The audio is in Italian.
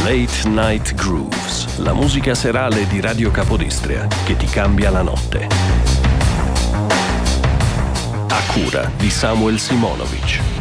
Late Night Grooves, la musica serale di Radio Capodistria che ti cambia la notte. A cura di Samuel Simonovic.